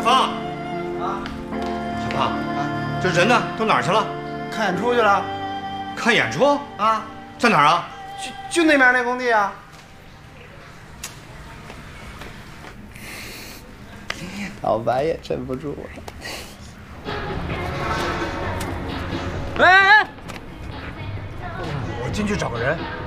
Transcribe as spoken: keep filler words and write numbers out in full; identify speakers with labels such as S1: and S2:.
S1: 芳，
S2: 啊，
S1: 小胖，啊，这人呢？都哪儿去了？
S2: 看演出去了。
S1: 看演出
S2: 啊？
S1: 在哪儿啊？
S2: 就就那边那工地啊。老白也镇不住了。哎哎哎！我进去找个人。